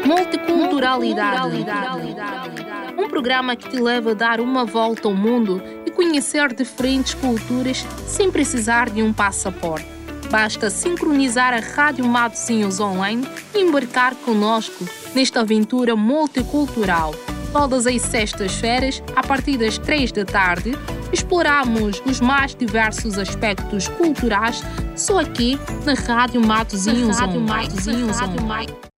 Multiculturalidade. Um programa que te leva a dar uma volta ao mundo e conhecer diferentes culturas sem precisar de um passaporte. Basta sincronizar a Rádio Matosinhos online e embarcar conosco nesta aventura multicultural. Todas as sextas-feiras, a partir das 3 da tarde, exploramos os mais diversos aspectos culturais só aqui na Rádio Matosinhos online.